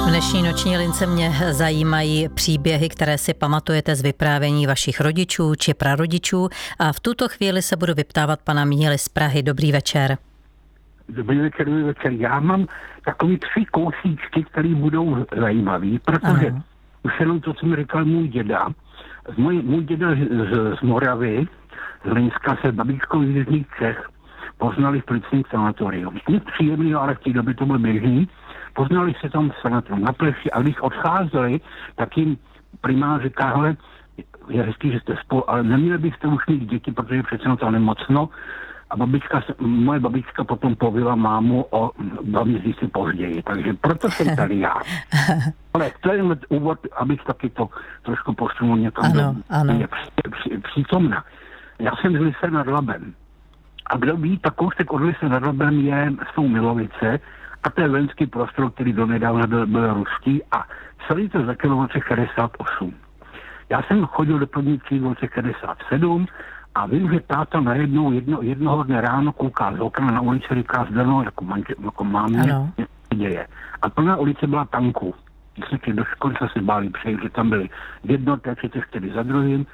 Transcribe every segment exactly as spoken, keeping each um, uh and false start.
V dnešní noční lince mě zajímají příběhy, které si pamatujete z vyprávění vašich rodičů či prarodičů a v tuto chvíli se budu vyptávat pana Míly z Prahy. Dobrý večer. Dobrý večer, dobrý večer. Já mám takový tři kousíčky, které budou zajímavý, protože ano. Už jenom to, co mi říkal můj děda. Můj, můj děda z, z Moravy, z Linska se babičkou z Jižních Čech poznali v plicním sanatoriu. Nic příjemného, ale v té době to byl běžný. Poznali se tam v sanatoriu na pleši a když odcházeli, tak jim primář říká, hele, je hezký, že jste spolu, ale neměli byste už mít děti, protože přece to nemocno. A babička, moje babička potom povila mámu o dva měsíce později, takže proto jsem tady já. Ale to je úvod, abych taky to trošku posunul někam ano, do ano. mě při, přítomna. Já jsem z Lise nad Labem. A kdo ví, tak kousek od Lise nad Labem je, jsou Milovice a to je venský prostor, který donedávna byl, byl ruský a celý to začalo v roce šedesát osm. Já jsem chodil do první třídy v roce šedesát sedm a vím, že táta najednou jedno, jednoho dne ráno kouká z okna na ulici, říká zdanou, jako, manže, jako mámě, něco se děje. A plná ulice byla tanků. Když jsme do školy se báli přejít, že tam byly jednotky, čtyři za druhým.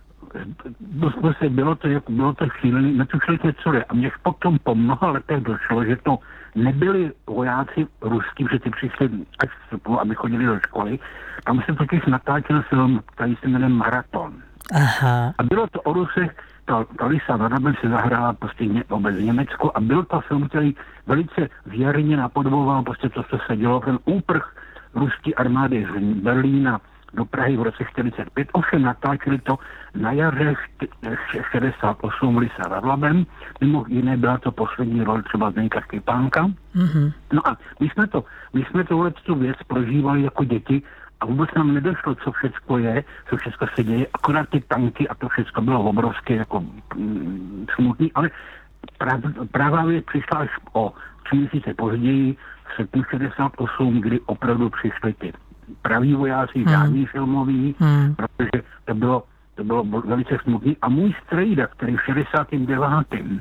Prostě bylo to, jako, bylo to šílený, netušili jsme, co je. A mě potom po mnoha letech došlo, že to nebyli vojáci ruský, že ty přišli až vstupu, aby chodili do školy. Tam se totiž natáčel film, který se jmenuje Maraton. Aha. A bylo to o Rusech, ta, ta Lisa nad Labem se zahrála prostě ně, vůbec Německo a byl to film, který velice věrně napodoboval prostě to, co se dělo, ten úprch ruské armády z Berlína do Prahy v roce čtyřicet pět. Ovšem natáčeli to na jaře šedesát osm Lisa nad Labem. Mimo jiné byla to poslední role třeba Zdeňka Štěpánka. Mm-hmm. No a my jsme to, my jsme tohle tu věc prožívali jako děti a vůbec nám nedošlo, co všechno je, co všechno se děje, akorát ty tanky a to všechno bylo obrovské jako mm, smutný, ale právě přišla až o tři měsíce později, v srpnu šedesát osm, kdy opravdu přišli ty praví vojáci, hmm. žádný filmový, hmm. protože to bylo, to bylo velice smutný. A můj strejda, který v šedesátém devátém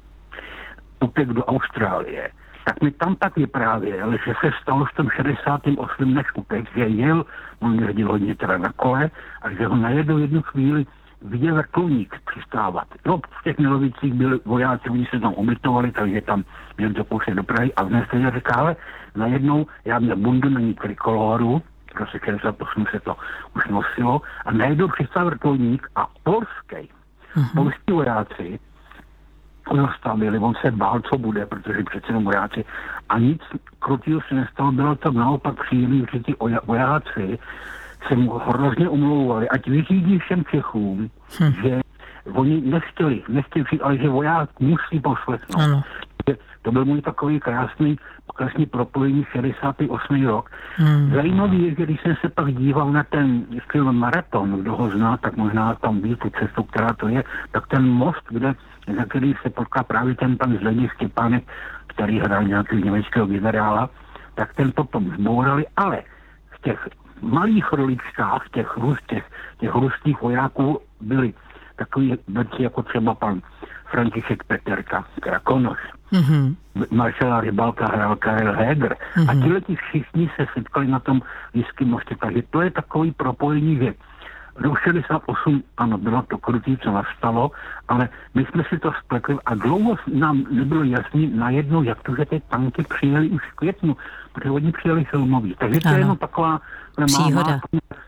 utek do Austrálie, tak mi tam tak vyprávěl, že se stalo v tom šedesátém osmém než utek, že jel, on jezdil hodně teda na kole, a že ho najednou jednu chvíli viděl vrtulník přistávat. No, v těch Milovicích byli vojáci, oni se tam ubytovali, takže tam měl to pouštět do Prahy a dnes se říká, ale najednou já měl bundu na ní trikoloru, v roce šedesát osm se to už nosilo, a najednou přistál vrtulník a polský, uh-huh. polský vojáci zastavili, on se bál, co bude, protože přece jenom vojáci a nic krutýho se nestalo, bylo to naopak příjemný, že ty vojáci se mu hrozně umlouvali, ať vyřídí všem Čechům, hm. že oni nechtěli, nechtěli přijít, ale že voják musí poslechnout. Ano. To byl můj takový krásný, krásný propojení šedesátý osmý rok. Hmm. Zajímavý je, že když jsem se pak díval na ten film Maraton, kdo ho zná, tak možná tam ví tu cestu, která to je, tak ten most, kde, za který se potká právě ten pan Zdeněk Štěpánek, který hrál nějakého německého generála, tak ten potom zbourali, ale v těch malých roličkách těch, těch, těch ruských vojáků byli takový věci jako třeba pan František Peterka, Krakonoš, mm-hmm. maršala Rybalka hrál Karel Heger mm-hmm. a tihleti všichni se setkali na tom Liském mostě, takže to je takový propojení, že rok šedesát osm, ano, bylo to krutý, co nastalo, ale my jsme si to spletli a dlouho nám nebylo jasný najednou, jak to, že ty tanky přijeli už v květnu, protože oni přijeli filmový. Takže to ano. je jenom taková příhoda.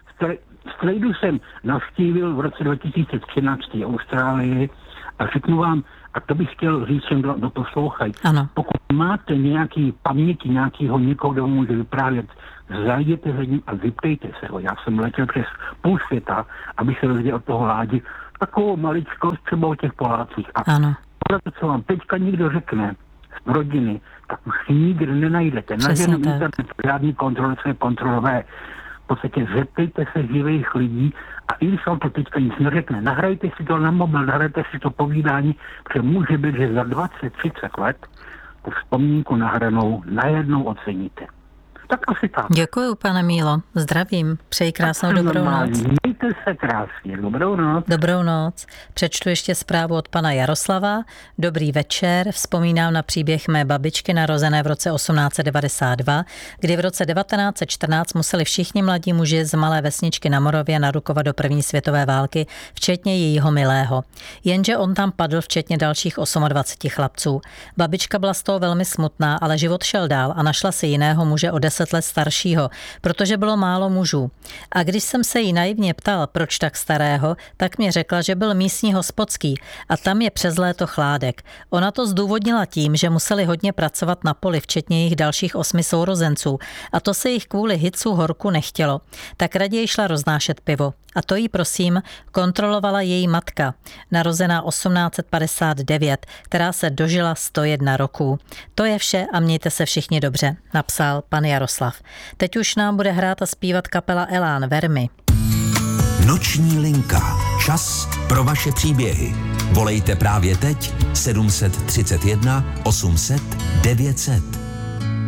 Strejdu jsem navštívil v roce dva tisíce třináct Austrálii a řeknu vám, a to bych chtěl říct všem, kdo, kdo poslouchají. Ano. Pokud máte nějaký paměti, nějakýho někoho, kdo může vyprávět, zajděte za ním a vyptejte se ho. Já jsem letěl přes půl světa, abych se dozvěděl od toho Ládi takovou maličkost třeba o těch Polácích. A to, co vám teďka někdo řekne z rodiny, tak už nikdy nenajdete. Na žádný internet, žádný kontrol, co je kontrolové. V podstatě zeptejte se živých lidí a i když vám to teďka nic neřekne, nahrajte si to na mobil, nahrajte si to povídání, protože může být, že za dvacet třicet let tu vzpomínku nahranou najednou oceníte. Tak asi tak. Děkuju, pane Mílo. Zdravím. Přeji krásnou dobrou noc. Mějte se krásně. Dobrou noc. Dobrou noc. Přečtu ještě zprávu od pana Jaroslava. Dobrý večer. Vzpomínám na příběh mé babičky narozené v roce osmnáct set devadesát dva, kdy v roce devatenáct set čtrnáct museli všichni mladí muži z malé vesničky na Moravě narukovat do první světové války, včetně jejího milého. Jenže on tam padl, včetně dalších dvaceti osmi chlapců. Babička byla z toho velmi smutná, ale život šel dál a našla si jiného muže o deset let staršího, protože bylo málo mužů. A když jsem se jí naivně ptal, proč tak starého, tak mi řekla, že byl místní hospodský a tam je přes léto chládek. Ona to zdůvodnila tím, že museli hodně pracovat na poli, včetně jejich dalších osmi sourozenců, a to se jich kvůli hicu horku nechtělo. Tak raději šla roznášet pivo. A to jí, prosím, kontrolovala její matka, narozená osmnáct set padesát devět, která se dožila sto jedna roků. To je vše a mějte se všichni dobře, napsal pan Jaroslav. Teď už nám bude hrát a zpívat kapela Elán Vermi. Noční linka. Čas pro vaše příběhy. Volejte právě teď sedm set třicet jedna osm set devět set.